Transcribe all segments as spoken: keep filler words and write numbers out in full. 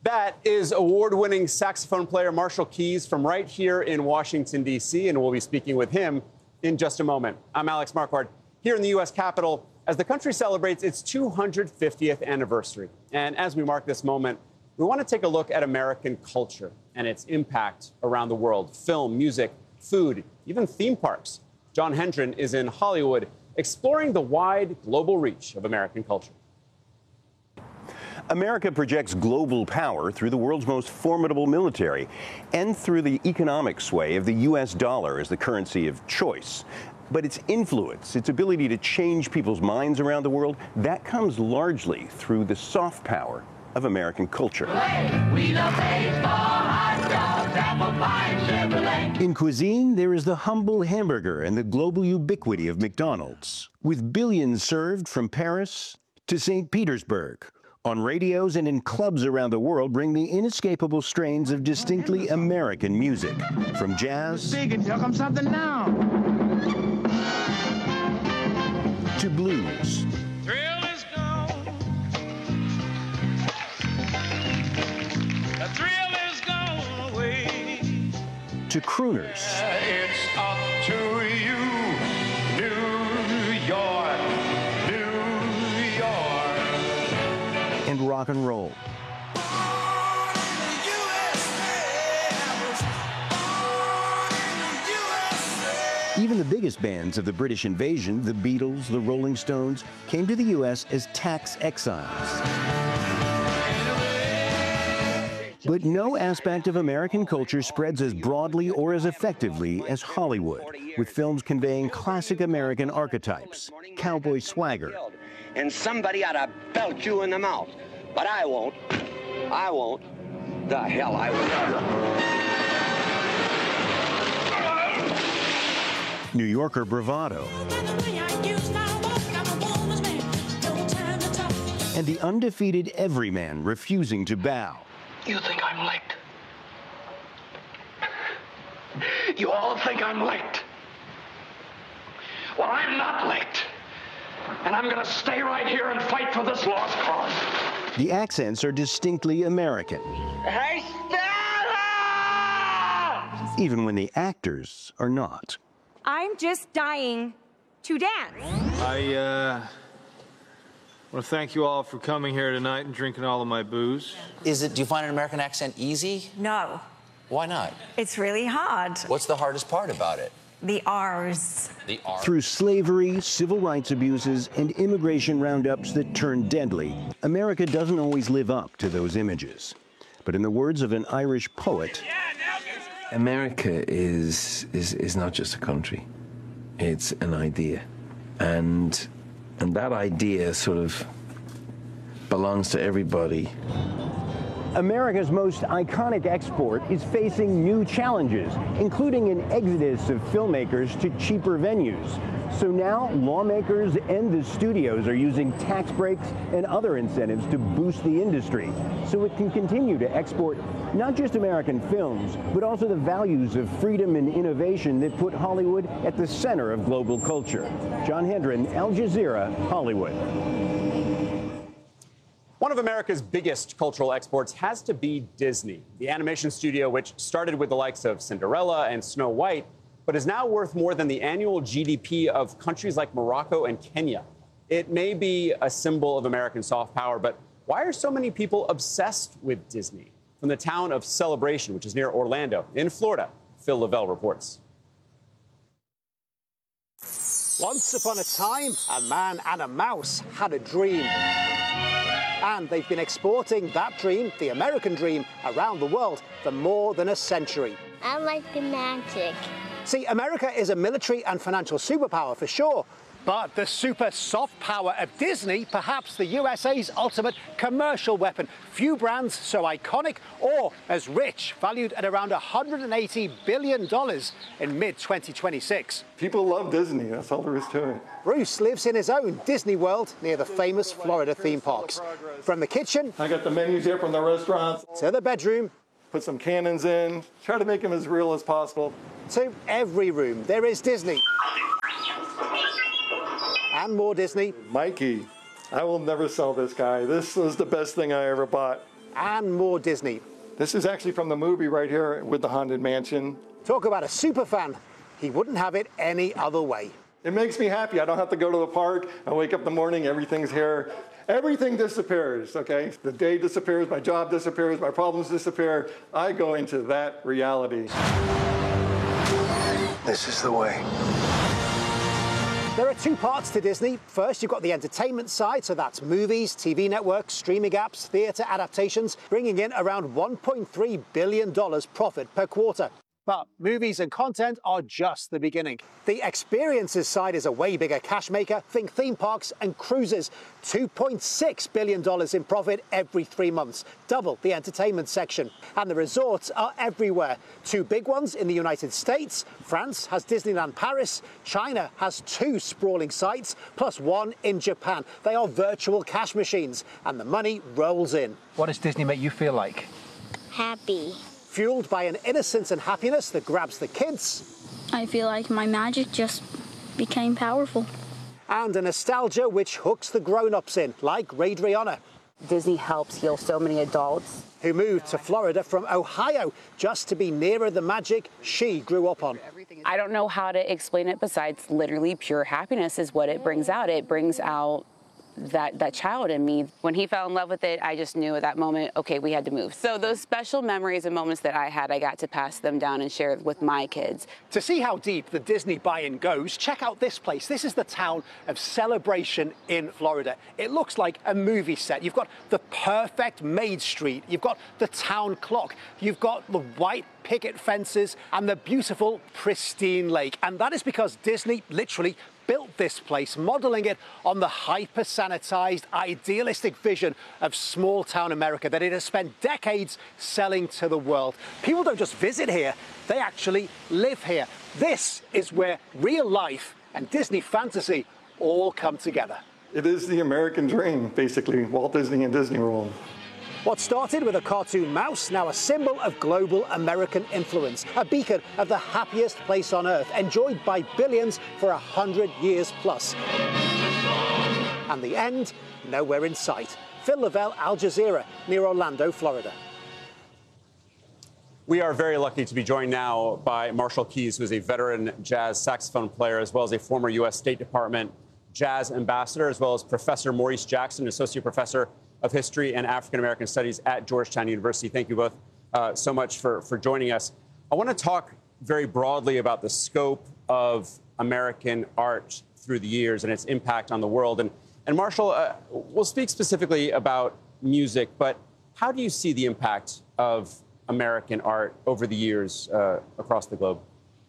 That is award-winning saxophone player Marshall Keys from right here in Washington, D C, and we'll be speaking with him in just a moment. I'm Alex Marquardt here in the U S Capitol as the country celebrates its two hundred fiftieth anniversary. And as we mark this moment, we want to take a look at American culture and its impact around the world. Film, music, food, even theme parks. John Hendren is in Hollywood exploring the wide global reach of American culture. America projects global power through the world's most formidable military and through the economic sway of the U S dollar as the currency of choice. But its influence, its ability to change people's minds around the world, that comes largely through the soft power of American culture. In cuisine, there is the humble hamburger and the global ubiquity of McDonald's, with billions served from Paris to Saint Petersburg. On radios and in clubs around the world bring the inescapable strains of distinctly American music, from jazz Big and here comes something now. to blues. Thrill is gone. The thrill is gone away. To crooners. It's up to you, New York, New York. And rock and roll. Even the biggest bands of the British invasion, the Beatles, the Rolling Stones, came to the U S as tax exiles. But no aspect of American culture spreads as broadly or as effectively as Hollywood, with films conveying classic American archetypes, cowboy swagger. And somebody ought to belt you in the mouth. But I won't. I won't. The hell I won't. New Yorker bravado, and the undefeated everyman refusing to bow. You think I'm licked? You all think I'm licked. Well, I'm not licked. And I'm going to stay right here and fight for this lost cause. The accents are distinctly American, Hey, Stella! even when the actors are not. I'm just dying to dance. I uh, want to thank you all for coming here tonight and drinking all of my booze. Is it, do you find an American accent easy? No, Why not? it's really hard. What's the hardest part about it? The R's. The R. Through slavery, civil rights abuses, and immigration roundups that turn deadly, America doesn't always live up to those images. But in the words of an Irish poet, America is, is, is not just a country, it's an idea. And, and that idea sort of belongs to everybody. America's most iconic export is facing new challenges, including an exodus of filmmakers to cheaper venues. So now lawmakers and the studios are using tax breaks and other incentives to boost the industry so it can continue to export not just American films, but also the values of freedom and innovation that put Hollywood at the center of global culture. John Hendren, Al Jazeera, Hollywood. One of America's biggest cultural exports has to be Disney, the animation studio which started with the likes of Cinderella and Snow White, but is now worth more than the annual G D P of countries like Morocco and Kenya. It may be a symbol of American soft power, but why are so many people obsessed with Disney? From the town of Celebration, which is near Orlando, in Florida, Phil Lavelle reports. Once upon a time, a man and a mouse had a dream. And they've been exporting that dream, the American dream, around the world for more than a century. I like the magic. See, America is a military and financial superpower for sure, but the super soft power of Disney, perhaps the U S A's ultimate commercial weapon. Few brands so iconic or as rich, valued at around one hundred eighty billion dollars in mid twenty twenty-six. People love Disney, that's all there is to it. Bruce lives in his own Disney World near the famous Florida theme parks. From the kitchen, I got the menus here from the restaurants, to the bedroom, put some cannons in, try to make them as real as possible. To every room, there is Disney. And more Disney. Mikey, I will never sell this guy. This was the best thing I ever bought. and more Disney. This is actually from the movie right here with the Haunted Mansion. Talk about a super fan. He wouldn't have it any other way. It makes me happy. I don't have to go to the park. I wake up in the morning, everything's here. Everything disappears, okay? The day disappears, my job disappears, my problems disappear. I go into that reality. This is the way. There are two parts to Disney. First, you've got the entertainment side, so that's movies, T V networks, streaming apps, theatre adaptations, bringing in around one point three billion dollars profit per quarter. But movies and content are just the beginning. The experiences side is a way bigger cash maker. Think theme parks and cruises. two point six billion dollars in profit every three months, double the entertainment section. And the resorts are everywhere. Two big ones in the United States. France has Disneyland Paris. China has two sprawling sites, plus one in Japan. They are virtual cash machines, and the money rolls in. What does Disney make you feel like? Happy. Fueled by an innocence and happiness that grabs the kids. I feel like my magic just became powerful. And a nostalgia which hooks the grown-ups in, like Raydriana. Disney helps heal so many adults. Who moved to Florida from Ohio just to be nearer the magic she grew up on. I don't know how to explain it besides literally pure happiness is what it brings out. It brings out that that child in me. When he fell in love with it, I just knew at that moment, okay, we had to move. So those special memories and moments that I had, I got to pass them down and share with my kids. To see how deep the Disney buy-in goes, check out this place. This is the town of Celebration in Florida. It looks like a movie set. You've got the perfect Maid Street. You've got the town clock. You've got the white picket fences and the beautiful, pristine lake. And that is because Disney literally built this place, modeling it on the hyper-sanitized, idealistic vision of small-town America that it has spent decades selling to the world. People don't just visit here, they actually live here. This is where real life and Disney fantasy all come together. It is the American dream, basically, Walt Disney and Disney World. What started with a cartoon mouse, now a symbol of global American influence, a beacon of the happiest place on earth, enjoyed by billions for a hundred years plus. And the end, nowhere in sight. Phil Lavelle, Al Jazeera, near Orlando, Florida. We are very lucky to be joined now by Marshall Keys, who is a veteran jazz saxophone player, as well as a former U S State Department jazz ambassador, as well as Professor Maurice Jackson, Associate Professor of History and African American Studies at Georgetown University. Thank you both uh, so much for, for joining us. I want to talk very broadly about the scope of American art through the years and its impact on the world. And, and Marshall, uh, we'll speak specifically about music, but how do you see the impact of American art over the years uh, across the globe?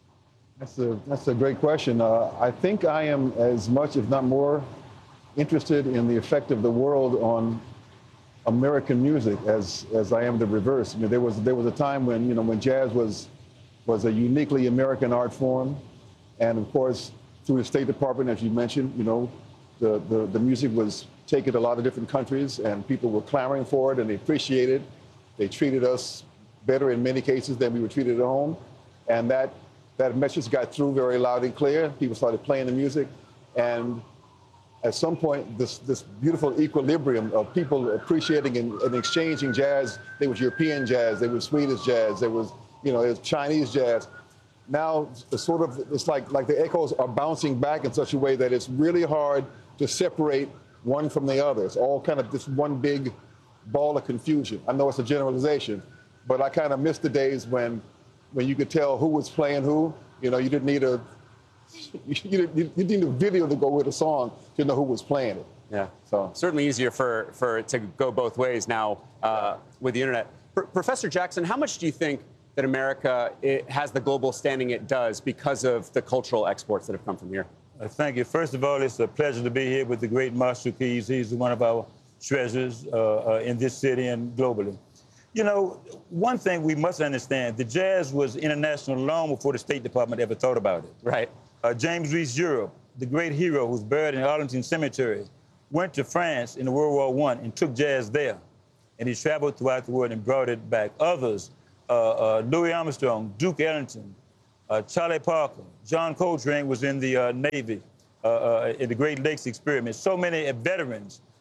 That's a, that's a great question. Uh, I think I am as much, if not more, interested in the effect of the world on American music as as I am the reverse. You know, there was there was a time when you know when jazz was was a uniquely American art form, and of course through the State Department, as you mentioned, you know, the the, the music was taken to a lot of different countries, and people were clamoring for it, and they appreciated it. They treated us better in many cases than we were treated at home, and that that message got through very loud and clear. People started playing the music, and at some point, this, this beautiful equilibrium of people appreciating and, and exchanging jazz. There was European jazz, there was Swedish jazz, there was, you know, there's Chinese jazz. Now, it's sort of, it's like, like the echoes are bouncing back in such a way that it's really hard to separate one from the other. It's all kind of this one big ball of confusion. I know it's a generalization, but I kind of miss the days when, when you could tell who was playing who. You know, you didn't need a You, you, you need a video to go with a song to know who was playing it. Yeah, so certainly easier for, for it to go both ways now uh, with the internet. P- Professor Jackson, how much do you think that America it has the global standing it does because of the cultural exports that have come from here? Uh, thank you. First of all, it's a pleasure to be here with the great Marshall Keys. He's one of our treasures uh, uh, in this city and globally. You know, one thing we must understand, the jazz was international long before the State Department ever thought about it. Right. Uh, James Reese Europe, the great hero who's buried in Arlington Cemetery, went to France in World War One and took jazz there. And he traveled throughout the world and brought it back. Others, uh, uh, Louis Armstrong, Duke Ellington, uh, Charlie Parker, John Coltrane was in the uh, Navy, uh, uh, in the Great Lakes experiment. So many veterans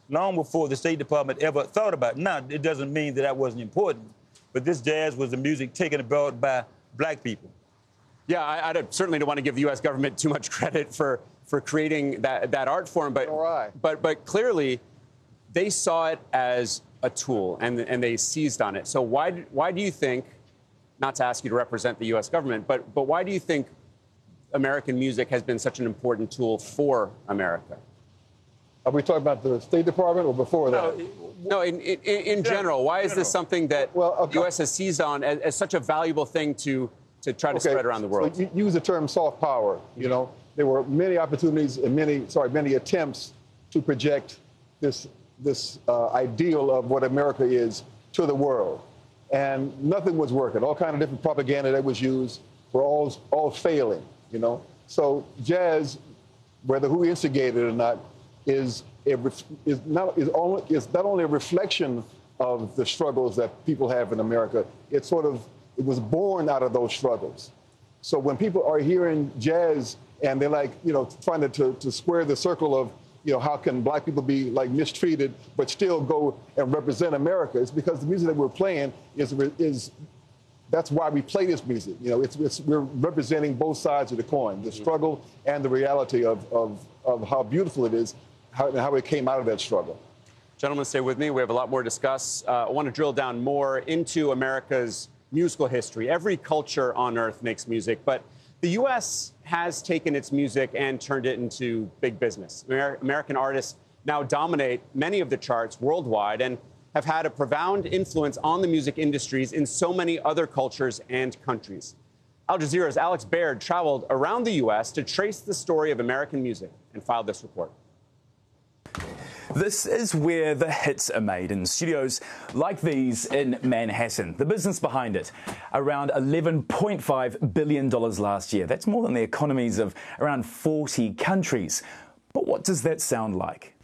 long before the State Department ever thought about it. Now, it doesn't mean that that wasn't important, but this jazz was the music taken abroad by black people. Yeah, I, I don't- certainly don't want to give the U S government too much credit for, for creating that, that art form, but, but, but clearly they saw it as a tool and, and they seized on it. So why, why do you think, not to ask you to represent the U S government, but, but why do you think American music has been such an important tool for America? Are we talking about the State Department or before that? No, in, in, in general, why is this something that the U S has seized on as, as such a valuable thing to, to try to Okay, spread around the world? So you use the term soft power. You know, there were many opportunities and many, sorry, many attempts to project this this uh, ideal of what America is to the world, and nothing was working. All kind of different propaganda that was used were all all failing. You know, so jazz, whether who instigated it or not, is a, is not is only is not only a reflection of the struggles that people have in America. It's sort of it was born out of those struggles. So when people are hearing jazz and they're like, you know, trying to, to, to square the circle of, you know, how can black people be like mistreated but still go and represent America? It's because the music that we're playing is is that's why we play this music. You know, it's, it's we're representing both sides of the coin, the struggle and the reality of of, of how beautiful it is, how, and how it came out of that struggle. Gentlemen, stay with me. We have a lot more to discuss. Uh, I want to drill down more into America's musical history. Every culture on earth makes music, but the U S has taken its music and turned it into big business. Amer- American artists now dominate many of the charts worldwide and have had a profound influence on the music industries in so many other cultures and countries. Al Jazeera's Alex Baird traveled around the U S to trace the story of American music and filed this report. This is where the hits are made, in studios like these in Manhattan. The business behind it, around eleven point five billion dollars last year. That's more than the economies of around forty countries. But what does that sound like?